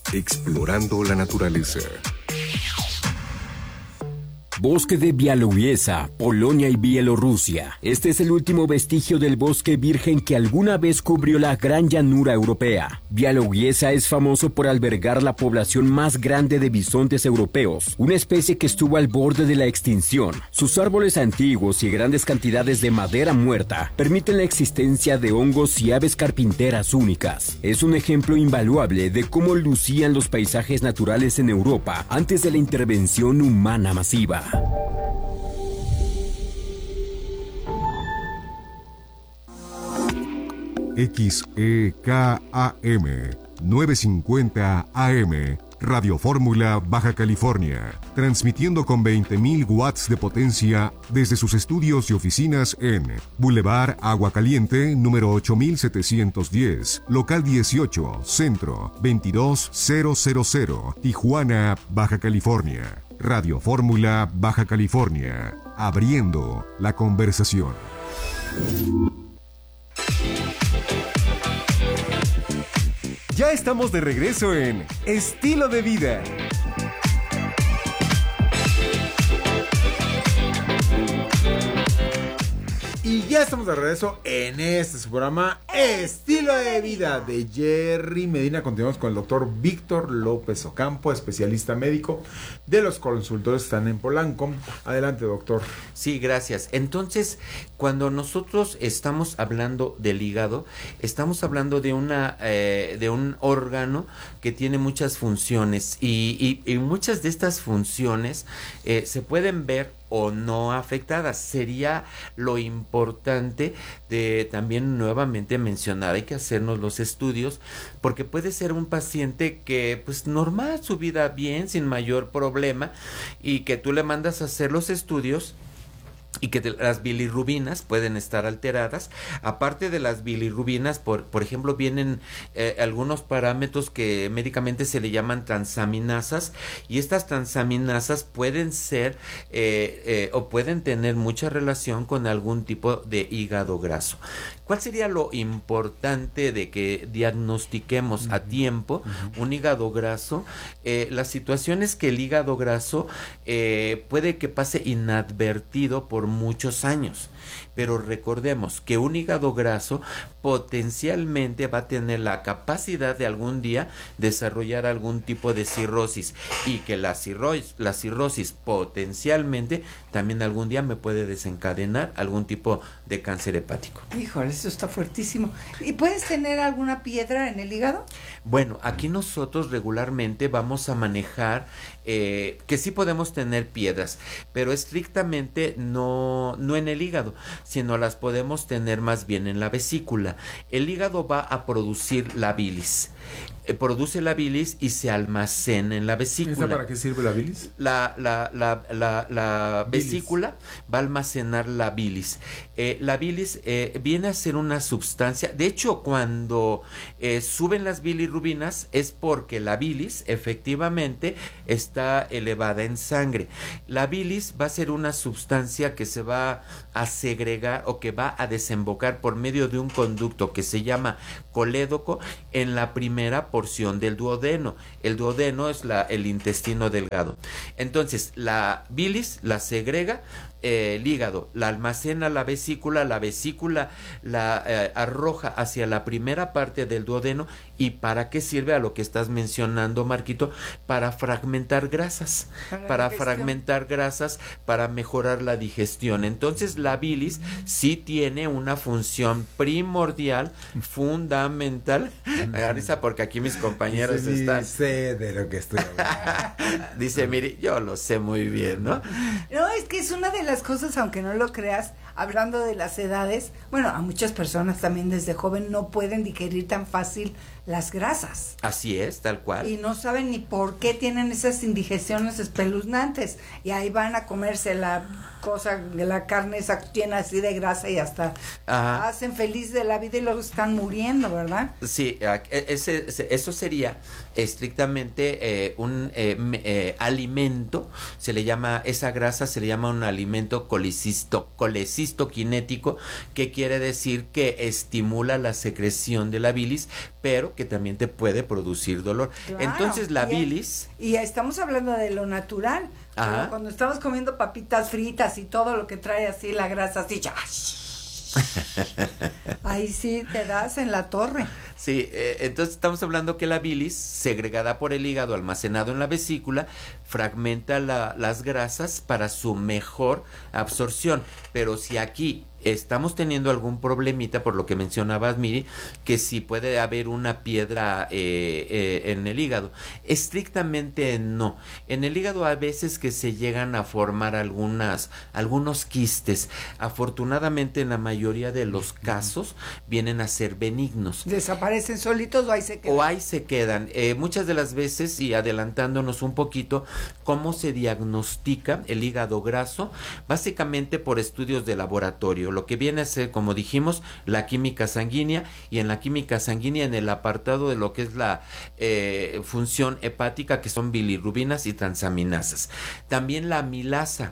Explorando la naturaleza. Bosque de Białowieża, Polonia y Bielorrusia. Este es el último vestigio del bosque virgen que alguna vez cubrió la gran llanura europea. Białowieża es famoso por albergar la población más grande de bisontes europeos, una especie que estuvo al borde de la extinción. Sus árboles antiguos y grandes cantidades de madera muerta permiten la existencia de hongos y aves carpinteras únicas. Es un ejemplo invaluable de cómo lucían los paisajes naturales en Europa antes de la intervención humana masiva. XEKAM 950 AM Radio Fórmula Baja California, transmitiendo con 20.000 watts de potencia desde sus estudios y oficinas en Boulevard Agua Caliente, número 8710, local 18, centro 22000, Tijuana, Baja California. Radio Fórmula Baja California, abriendo la conversación. Ya estamos de regreso en Estilo de Vida. Y ya estamos de regreso en este su programa Estilo de Vida de Jerry Medina. Continuamos con el doctor Víctor López Ocampo, especialista médico de los consultores que están en Polanco. Adelante, doctor. Sí, gracias. Entonces, cuando nosotros estamos hablando del hígado, estamos hablando de un órgano que tiene muchas funciones y muchas de estas funciones se pueden ver o no afectadas. Sería lo importante de también nuevamente mencionar, hay que hacernos los estudios, porque puede ser un paciente que pues normal, su vida bien, sin mayor problema, y que tú le mandas a hacer los estudios y que las bilirrubinas pueden estar alteradas. Aparte de las bilirrubinas, por ejemplo, vienen algunos parámetros que médicamente se le llaman transaminasas, y estas transaminasas pueden ser o pueden tener mucha relación con algún tipo de hígado graso. ¿Cuál sería lo importante de que diagnostiquemos a tiempo un hígado graso? La situación es que el hígado graso puede que pase inadvertido por muchos años, pero recordemos que un hígado graso potencialmente va a tener la capacidad de algún día desarrollar algún tipo de cirrosis, y que la cirrosis potencialmente también algún día me puede desencadenar algún tipo de cáncer hepático. Híjole, eso está fuertísimo. ¿Y puedes tener alguna piedra en el hígado? Bueno, aquí nosotros regularmente vamos a manejar que sí podemos tener piedras, pero estrictamente no en el hígado, sino las podemos tener más bien en la vesícula. El hígado va a producir la bilis. Produce la bilis y se almacena en la vesícula. ¿Para qué sirve la bilis? La vesícula va a almacenar la bilis. La bilis viene a ser una sustancia. De hecho, cuando suben las bilirrubinas es porque la bilis efectivamente está elevada en sangre. La bilis va a ser una sustancia que se va a segregar o que va a desembocar por medio de un conducto que se llama colédoco en la primera porción del duodeno. El duodeno es el intestino delgado. Entonces, la bilis la segrega el hígado, la almacena la vesícula la arroja hacia la primera parte del duodeno. ¿Y para qué sirve? A lo que estás mencionando, Marquito, para fragmentar grasas, para mejorar la digestión. Entonces la bilis sí tiene una función primordial, fundamental. Me da risa porque aquí mis compañeros están. Sé de lo que estoy hablando. Dice, mire, yo lo sé muy bien, ¿no? No, es que es una de las cosas, aunque no lo creas, hablando de las edades, bueno, a muchas personas también desde joven no pueden digerir tan fácil las grasas. Así es, tal cual. Y no saben ni por qué tienen esas indigestiones espeluznantes. Y ahí van a comerse la cosa, de la carne esa llena así de grasa y hasta hacen feliz de la vida y luego están muriendo, ¿verdad? Sí, eso sería estrictamente un alimento, esa grasa se le llama un alimento medicamento colecistoquinético, que quiere decir que estimula la secreción de la bilis, pero que también te puede producir dolor. Claro, entonces la bilis... Y estamos hablando de lo natural. Pero cuando estamos comiendo papitas fritas y todo lo que trae así la grasa así, ahí sí te das en la torre. Sí, entonces estamos hablando que la bilis, segregada por el hígado, almacenado en la vesícula, fragmenta las grasas para su mejor absorción. Pero si aquí estamos teniendo algún problemita, por lo que mencionabas, Miri, que si puede haber una piedra en el hígado. Estrictamente no. En el hígado a veces que se llegan a formar algunos quistes. Afortunadamente en la mayoría de los casos vienen a ser benignos. ¿Desaparecen solitos o ahí se quedan? O ahí se quedan. Muchas de las veces, y adelantándonos un poquito, ¿cómo se diagnostica el hígado graso? Básicamente por estudios de laboratorio. Lo que viene a ser, como dijimos, la química sanguínea, y en la química sanguínea, en el apartado de lo que es la función hepática, que son bilirrubinas y transaminasas. También la milasa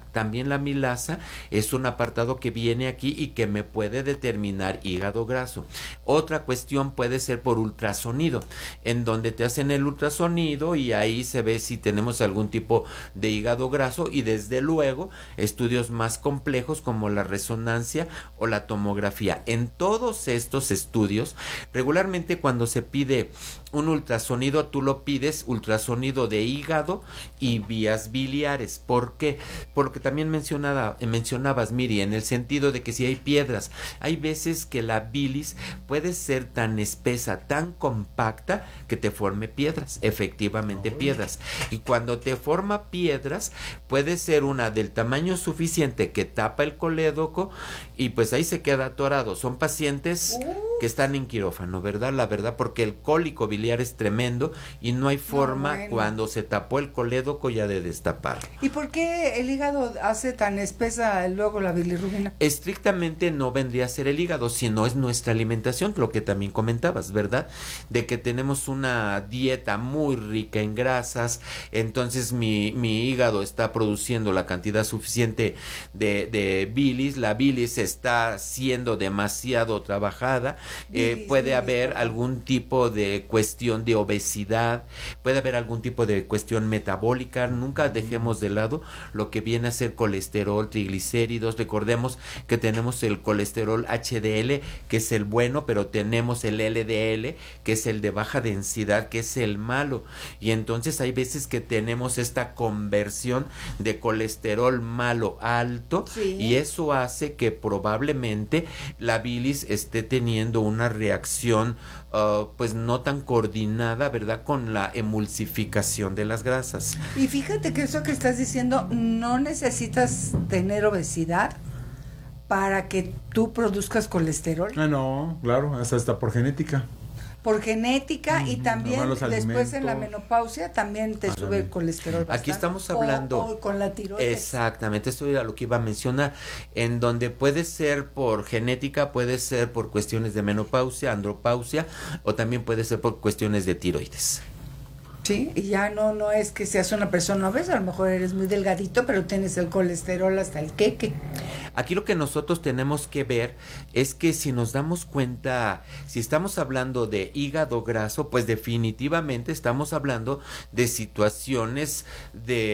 es un apartado que viene aquí y que me puede determinar hígado graso. Otra cuestión puede ser por ultrasonido, en donde te hacen el ultrasonido y ahí se ve si tenemos algún tipo de hígado graso, y desde luego estudios más complejos como la resonancia o la tomografía. En todos estos estudios, regularmente cuando se pide un ultrasonido, tú lo pides ultrasonido de hígado y vías biliares. ¿Por qué? Porque también mencionabas, Miri, en el sentido de que si hay piedras, hay veces que la bilis puede ser tan espesa, tan compacta, que te forme piedras, efectivamente piedras. Y cuando te forma piedras, puede ser una del tamaño suficiente que tapa el colédoco, y pues ahí se queda atorado. Son pacientes que están en quirófano, ¿verdad? La verdad, porque el cólico biliar es tremendo y no hay forma cuando se tapó el colédoco ya de destapar. ¿Y por qué el hígado hace tan espesa luego la bilirrubina? Estrictamente no vendría a ser el hígado, sino es nuestra alimentación, lo que también comentabas, ¿verdad? De que tenemos una dieta muy rica en grasas, entonces mi hígado está produciendo la cantidad suficiente de bilis, la bilis está siendo demasiado trabajada, puede haber algún tipo de cuestión de obesidad, puede haber algún tipo de cuestión metabólica. Nunca dejemos de lado lo que viene a ser colesterol, triglicéridos. Recordemos que tenemos el colesterol HDL, que es el bueno, pero tenemos el LDL, que es el de baja densidad, que es el malo, y entonces hay veces que tenemos esta conversión de colesterol malo a alto, y eso hace que probablemente la bilis esté teniendo una reacción pues no tan coordinada, ¿verdad?, con la emulsificación de las grasas. Y fíjate que eso que estás diciendo, no necesitas tener obesidad para que tú produzcas colesterol. No, claro, hasta por genética. Por genética, y también después en la alimentos. menopausia también te sube el colesterol bastante. Aquí estamos hablando o con la tiroides. Exactamente, esto era lo que iba a mencionar, en donde puede ser por genética, puede ser por cuestiones de menopausia, andropausia, o también puede ser por cuestiones de tiroides. Sí, y ya no es que seas una persona obesa, a lo mejor eres muy delgadito, pero tienes el colesterol hasta el queque. Aquí lo que nosotros tenemos que ver es que si nos damos cuenta, si estamos hablando de hígado graso, pues definitivamente estamos hablando de situaciones de